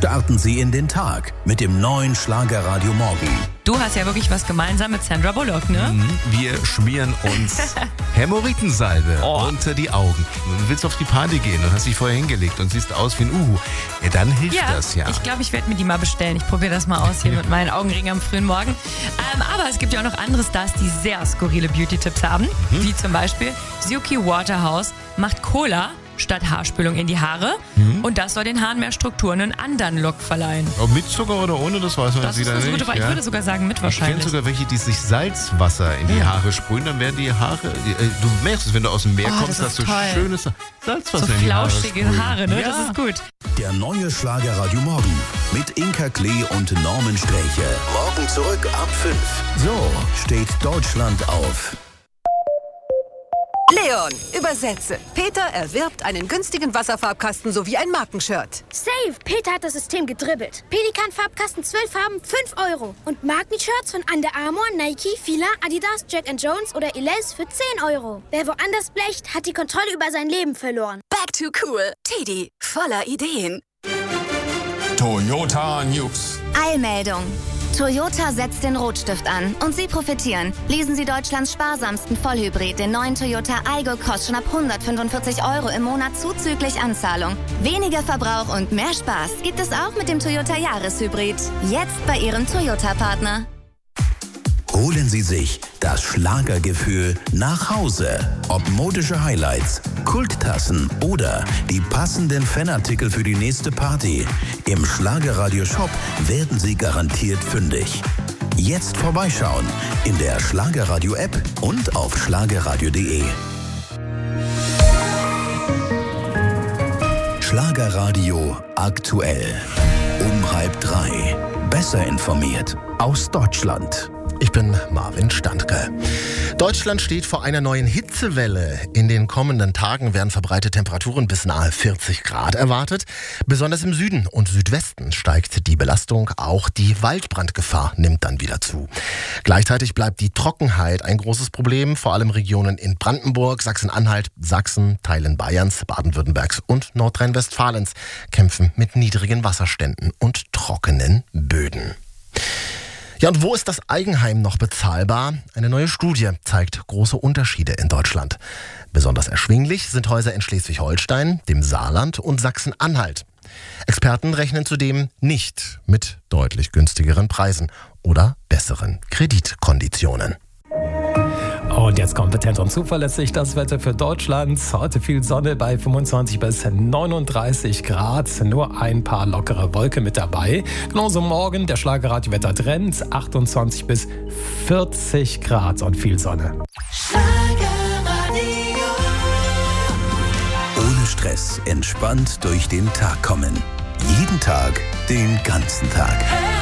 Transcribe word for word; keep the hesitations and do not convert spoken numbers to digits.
Starten Sie in den Tag mit dem neuen Schlagerradio Morgen. Du hast ja wirklich was gemeinsam mit Sandra Bullock, ne? Wir schmieren uns Hämorrhoidensalbe Oh. unter die Augen. Du willst auf die Party gehen und hast dich vorher hingelegt und siehst aus wie ein Uhu. Ja, dann hilft Ja, das ja. ich glaube, ich werde mir die mal bestellen. Ich probiere das mal aus hier mit meinen Augenringen am frühen Morgen. Ähm, aber es gibt ja auch noch andere Stars, die sehr skurrile Beauty-Tipps haben. Mhm. Wie zum Beispiel Suki Waterhouse macht Cola statt Haarspülung in die Haare. Mhm. Und das soll den Haaren mehr Struktur und einen anderen Look verleihen. Ob mit Zucker oder ohne, das weiß man Das jetzt ist wieder eine nicht. gute Frage. Ich ja? würde sogar sagen mit Ich kenne wahrscheinlich. sogar welche, die sich Salzwasser in die Ja. Haare sprühen, dann werden die Haare, die, äh, du merkst es, wenn du aus dem Meer Oh, kommst, das dass ist du toll. schönes Salzwasser So in die Haare flauschige sprühen. Haare, ne? Ja. Das ist gut. Der neue Schlagerradio Morgen mit Inka Klee und Norman Sträche. Morgen zurück ab fünf. So steht Deutschland auf. Leon, übersetze. Peter erwirbt einen günstigen Wasserfarbkasten sowie ein Markenshirt. Safe! Peter hat das System gedribbelt. Pelikan-Farbkasten, zwölf Farben, fünf Euro. Und Markenshirts von Under Armour, Nike, Fila, Adidas, Jack and Jones oder Elize für zehn Euro. Wer woanders blecht, hat die Kontrolle über sein Leben verloren. Back to cool. Teddy, voller Ideen. Toyota News. Eilmeldung. Toyota setzt den Rotstift an und Sie profitieren. Leasen Sie Deutschlands sparsamsten Vollhybrid, den neuen Toyota Aygo Cross, schon ab hundertfünfundvierzig Euro im Monat zuzüglich Anzahlung. Weniger Verbrauch und mehr Spaß gibt es auch mit dem Toyota Jahreshybrid. Jetzt bei Ihrem Toyota-Partner. Holen Sie sich das Schlagergefühl nach Hause. Ob modische Highlights, Kulttassen oder die passenden Fanartikel für die nächste Party. Im Schlagerradio-Shop werden Sie garantiert fündig. Jetzt vorbeischauen in der Schlagerradio-App und auf schlagerradio punkt de. Schlagerradio aktuell. Um halb drei. Besser informiert aus Deutschland. Ich bin Marvin Standke. Deutschland steht vor einer neuen Hitzewelle. In den kommenden Tagen werden verbreitete Temperaturen bis nahe vierzig Grad erwartet. Besonders im Süden und Südwesten steigt die Belastung. Auch die Waldbrandgefahr nimmt dann wieder zu. Gleichzeitig bleibt die Trockenheit ein großes Problem. Vor allem Regionen in Brandenburg, Sachsen-Anhalt, Sachsen, Teilen Bayerns, Baden-Württembergs und Nordrhein-Westfalens kämpfen mit niedrigen Wasserständen und trockenen Böden. Ja, und wo ist das Eigenheim noch bezahlbar? Eine neue Studie zeigt große Unterschiede in Deutschland. Besonders erschwinglich sind Häuser in Schleswig-Holstein, dem Saarland und Sachsen-Anhalt. Experten rechnen zudem nicht mit deutlich günstigeren Preisen oder besseren Kreditkonditionen. Und jetzt kompetent und zuverlässig das Wetter für Deutschland. Heute viel Sonne bei fünfundzwanzig bis neununddreißig Grad. Nur ein paar lockere Wolken mit dabei. Genauso morgen der Schlagerradio-Wettertrend. achtundzwanzig bis vierzig Grad und viel Sonne. Ohne Stress, entspannt durch den Tag kommen. Jeden Tag, den ganzen Tag.